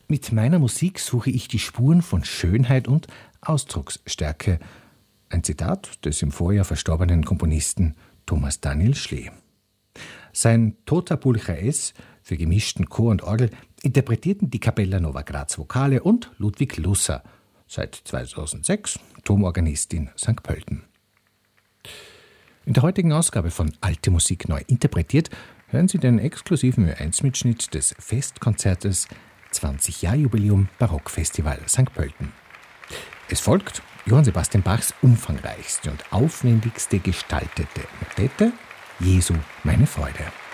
Mit meiner Musik suche ich die Spuren von Schönheit und Ausdrucksstärke. Ein Zitat des im Vorjahr verstorbenen Komponisten Thomas Daniel Schlee. Sein Tota Pulchra S für gemischten Chor und Orgel interpretierten die Capella Nova Graz Vokale und Ludwig Lusser, seit 2006 Domorganist in St. Pölten. In der heutigen Ausgabe von Alte Musik neu interpretiert hören Sie den exklusiven Ö1-Mitschnitt des Festkonzertes 20-Jahr-Jubiläum Barockfestival St. Pölten. Es folgt Johann Sebastian Bachs umfangreichste und aufwendigste gestaltete Motette Jesu, meine Freude.